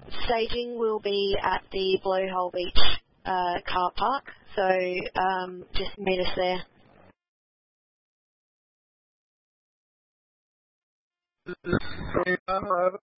staging will be at the Blowhole Beach car park, so just meet us there.